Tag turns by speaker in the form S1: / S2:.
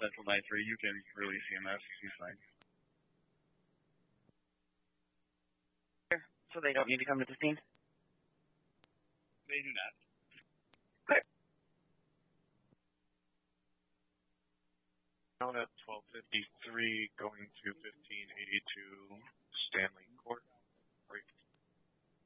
S1: Central 93, you can release EMS. He's fine.
S2: So they don't need to come to the scene?
S1: They do not.
S2: Okay.
S3: Down at 1253, going to 1582 Stanley Court.